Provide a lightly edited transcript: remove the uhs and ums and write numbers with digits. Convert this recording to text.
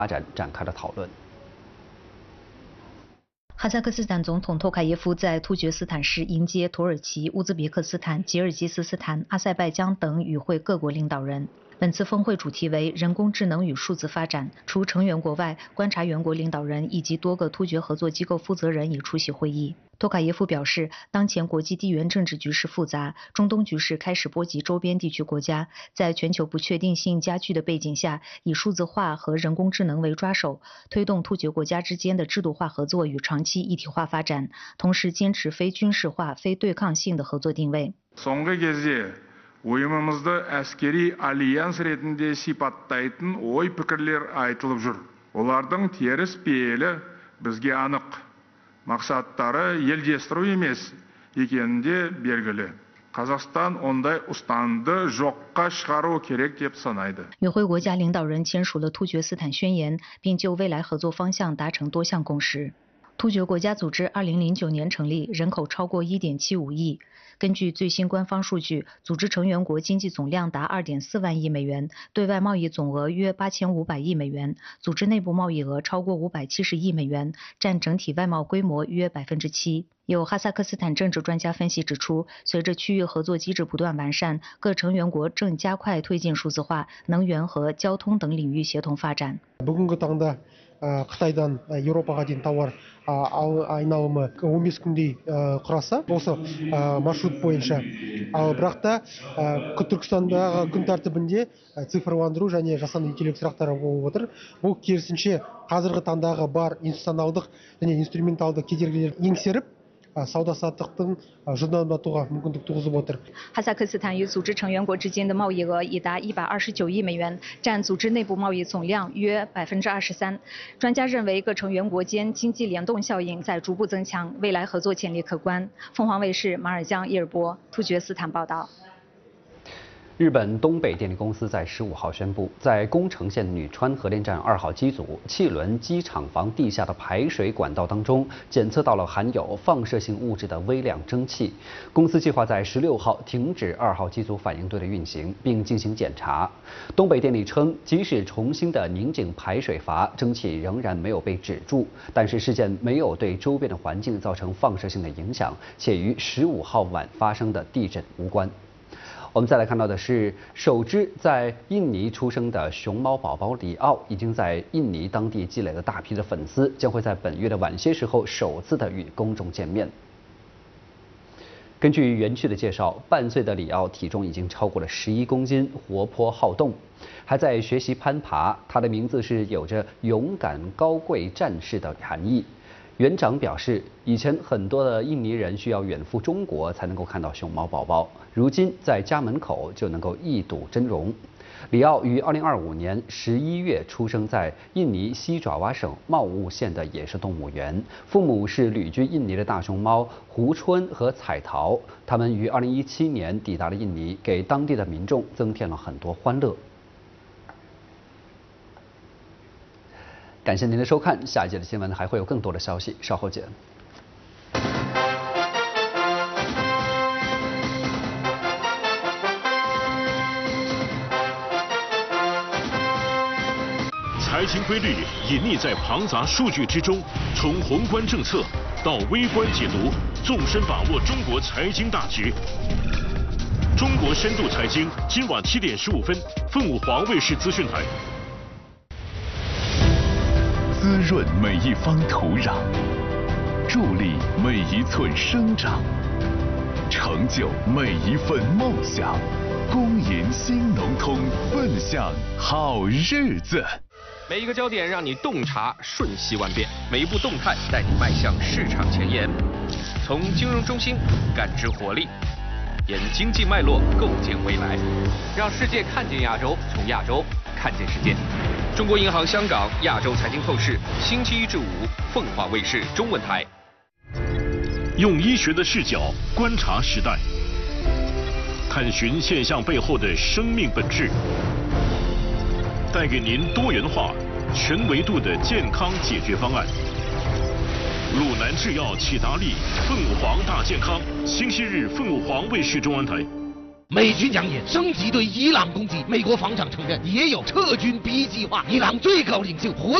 发展展开了讨论。 哈萨克斯坦总统托卡耶夫在突厥斯坦市迎接土耳其、乌兹别克斯坦、吉尔吉斯斯坦、阿塞拜疆等与会各国领导人。本次峰会主题为人工智能与数字发展，除成员国外，观察员国领导人以及多个突厥合作机构负责人也出席会议。托卡耶夫表示，当前国际地缘政治局势复杂，中东局势开始波及周边地区国家，在全球不确定性加剧的背景下，以数字化和人工智能为抓手，推动突厥国家之间的制度化合作与长期一体化发展，同时坚持非军事化、非对抗性的合作定位。 Ойымымызды әскери альянс ретінде сипаттайтын ой-пікірлер айтылып жүр. Олардың теріс пейілі бізге анық. Мақсаттары елдестіру емес екенінде белгілі. Қазақстан ондай ұстанды жоққа шығару керек деп санайды。 与会国家领导人签署了突厥斯坦宣言，并就未来合作方向达成多项共识。突厥国家组织2009年成立，人口超过1.75亿。根据最新官方数据，组织成员国经济总量达2.4万亿美元，对外贸易总额约8500亿美元，组织内部贸易额超过570亿美元，占整体外贸规模约7%。有哈萨克斯坦政治专家分析指出，随着区域合作机制不断完善，各成员国正加快推进数字化、能源和交通等领域协同发展。 Қытайдан Еуропаға дейін тауар айналымы 15 күндей құраса осы маршрут бойынша. Ал бірақ та Түркістандағы күн тәртібінде цифрландыру және жасанды интеллект сұрақтары болып отыр. Бұл керісінше қазіргі таңдағы бар институционалдық және инструменталды кедергілерді еңсеріп, сауда-саттықтың жандандатуға мүмкіндік туғызып отыр。 哈萨克斯坦与组织成员国之间的贸易额已达129亿美元，占组织内部贸易总量约23%。专家认为，各成员国间经济联动效应在逐步增强，未来合作潜力可观。凤凰卫视马尔江、伊尔波，突厥斯坦报道。 日本东北电力公司在15号宣布，在宫城县女川核电站2号机组气轮机厂房地下的排水管道当中检测到了含有放射性物质的微量蒸汽。公司计划在16号停止2号机组反应堆的运行，并进行检查。东北电力称，即使重新的拧紧排水阀，蒸汽仍然没有被止住，但是事件没有对周边的环境造成放射性的影响，且与15号晚发生的地震无关。我们再来看到的是，首只在印尼出生的熊猫宝宝里奥，已经在印尼当地积累了大批的粉丝，将会在本月的晚些时候首次的与公众见面。根据园区的介绍，半岁的里奥体重已经超过了11公斤，活泼好动，还在学习攀爬。他的名字是有着勇敢、高贵、战士的含义。园长表示，以前很多的印尼人需要远赴中国才能够看到熊猫宝宝，如今在家门口就能够一睹真容。里奥于2025年11月出生在印尼西爪哇省茂物县的野生动物园，父母是旅居印尼的大熊猫胡春和彩桃，他们于2017年抵达了印尼，给当地的民众增添了很多欢乐。感谢您的收看，下一节的新闻还会有更多的消息，稍后见。 财经规律隐匿在庞杂数据之中，从宏观政策到微观解读，纵深把握中国财经大局。中国深度财经，今晚7点15分，凤舞华卫视资讯台。 滋润每一方土壤，助力每一寸生长，成就每一份梦想。公银新农通，奔向好日子。 每一个焦点让你洞察瞬息万变，每一步动态带你迈向市场前沿。从金融中心感知活力，沿经济脉络构建未来，让世界看见亚洲，从亚洲看见世界。中国银行香港亚洲财经透视，星期1至5，凤凰卫视中文台。 用医学的视角观察时代，探寻现象背后的生命本质，带给您多元化、全维度的健康解决方案。鲁南制药启达利凤凰大健康，星期日凤凰卫视中文台。 美军将也升级对伊朗攻击。美国防长承认也有撤军 B 计划。伊朗最高领袖活